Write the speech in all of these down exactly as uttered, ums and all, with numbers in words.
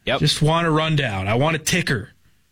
Yep. Just want a rundown. I want a ticker.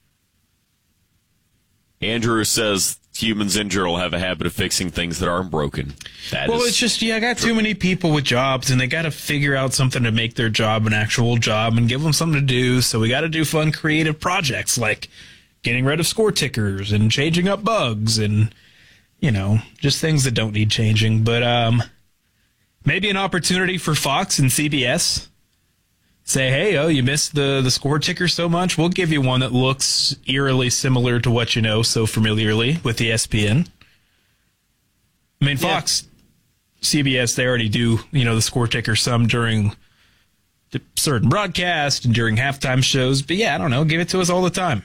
Andrew says humans in general have a habit of fixing things that aren't broken. That well, is it's just, yeah, I got too many people with jobs, and they got to figure out something to make their job an actual job and give them something to do. So we got to do fun, creative projects like getting rid of score tickers and changing up bugs and, you know, just things that don't need changing. But um, maybe an opportunity for Fox and C B S. Say, hey, oh, you missed the, the score ticker so much? We'll give you one that looks eerily similar to what you know so familiarly with E S P N. I mean, Fox, yeah. C B S, they already do, you know, the score ticker some during the certain broadcast and during halftime shows. But, yeah, I don't know. Give it to us all the time.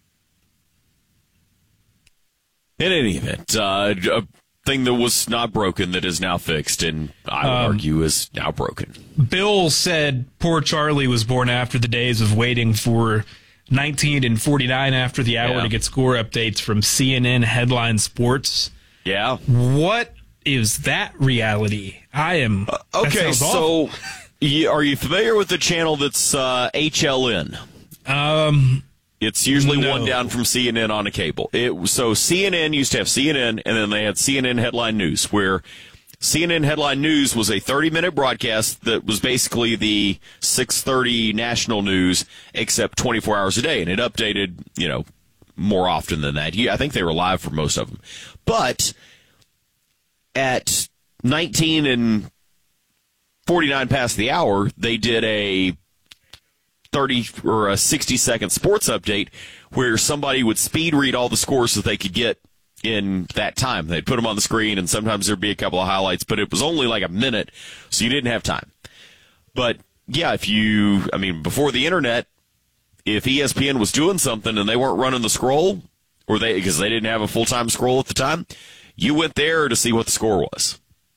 In any event, uh, a thing that was not broken that is now fixed, and I would um, argue is now broken. Bill said poor Charlie was born after the days of waiting for nineteen and forty-nine after the hour yeah. to get score updates from C N N Headline Sports. Yeah. What is that reality? I am. Uh, okay, so you, are you familiar with the channel that's uh, H L N? Um... It's usually no. one down from C N N on a cable. It, so C N N used to have C N N, and then they had C N N Headline News, where C N N Headline News was a thirty-minute broadcast that was basically the six thirty national news, except twenty-four hours a day, and it updated, you know, more often than that. I think they were live for most of them. But at nineteen and forty-nine past the hour, they did a thirty or a sixty second sports update where somebody would speed read all the scores that they could get in that time. They'd put them on the screen, and sometimes there'd be a couple of highlights, but it was only like a minute, so you didn't have time. But yeah, if you, I mean, before the internet, if E S P N was doing something and they weren't running the scroll, or they, because they didn't have a full-time scroll at the time, you went there to see what the score was.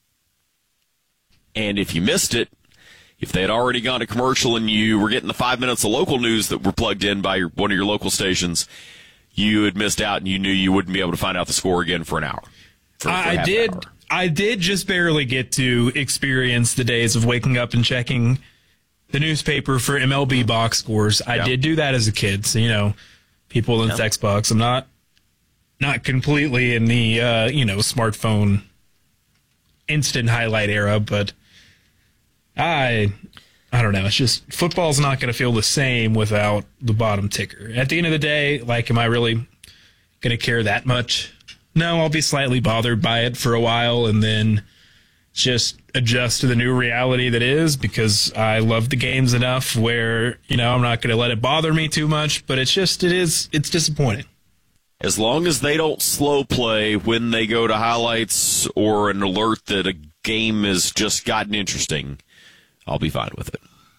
And if you missed it, if they had already gone to commercial and you were getting the five minutes of local news that were plugged in by your, one of your local stations, you had missed out and you knew you wouldn't be able to find out the score again for an hour. For, for I did. Hour. I did just barely get to experience the days of waking up and checking the newspaper for M L B box scores. I yeah. did do that as a kid. So, you know, people in yeah. text box. I'm not not completely in the uh, you know smartphone instant highlight era, but. I I don't know. It's just football's not going to feel the same without the bottom ticker. At the end of the day, like, am I really going to care that much? No, I'll be slightly bothered by it for a while and then just adjust to the new reality that is, because I love the games enough where, you know, I'm not going to let it bother me too much, but it's just, it is, it's disappointing. As long as they don't slow play when they go to highlights or an alert that a game has just gotten interesting, I'll be fine with it.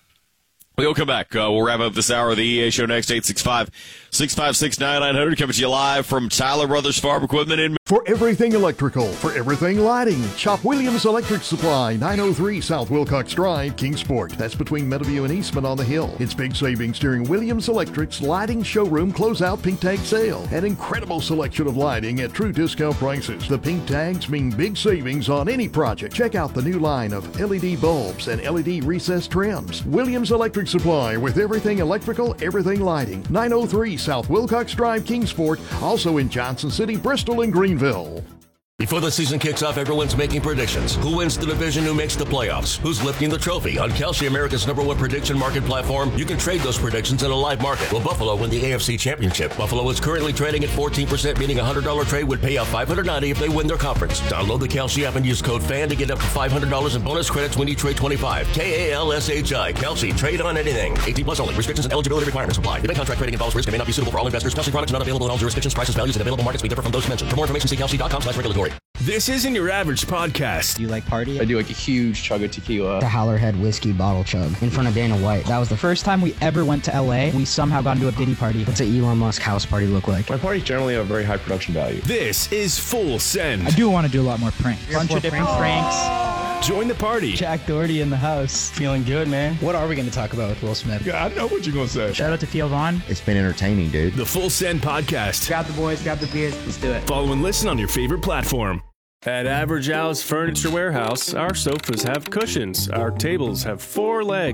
We'll come back. Uh, we'll wrap up this hour of the E A Show next. Eight six five, six five six, nine nine hundred coming to you live from Tyler Brothers Farm Equipment in. For everything electrical, for everything lighting, shop Williams Electric Supply, nine oh three South Wilcox Drive, Kingsport. That's between Meadowview and Eastman on the Hill. It's big savings during Williams Electric's Lighting Showroom Closeout Pink Tag Sale. An incredible selection of lighting at true discount prices. The pink tags mean big savings on any project. Check out the new line of L E D bulbs and L E D recessed trims. Williams Electric Supply with everything electrical, everything lighting. nine oh three South Wilcox Drive, Kingsport. Also in Johnson City, Bristol, and Greenville. Before the season kicks off, everyone's making predictions. Who wins the division? Who makes the playoffs? Who's lifting the trophy? On Kalshi, America's number one prediction market platform, you can trade those predictions in a live market. Will Buffalo win the A F C Championship? Buffalo is currently trading at fourteen percent, meaning a one hundred dollars trade would pay out five hundred ninety dollars if they win their conference. Download the Kalshi app and use code FAN to get up to five hundred dollars in bonus credits when you trade twenty-five. K A L S H I. Kalshi. Trade on anything. eighteen plus only. Restrictions and eligibility requirements apply. Event contract trading involves risk and may not be suitable for all investors. Kalshi products not available in all jurisdictions. Prices, values, and available markets may differ from those mentioned. For more information, see kalshi dot com slash regulatory. This isn't your average podcast. Do you like party? I do like a huge chug of tequila. The Howlerhead whiskey bottle chug in front of Dana White. That was the first time we ever went to L A. We somehow got into a Diddy party. What's an Elon Musk house party look like? My parties generally have very high production value. This is Full Send. I do want to do a lot more pranks. A bunch of different pranks. Join the party. Jack Doherty in the house. Feeling good, man. What are we going to talk about with Will Smith? Yeah, I know what you're going to say. Shout out to Theo Vaughn. It's been entertaining, dude. The Full Send podcast. Grab the boys, grab the beers. Let's do it. Follow and listen on your favorite platform. At Average Al's Furniture Warehouse, our sofas have cushions. Our tables have four legs.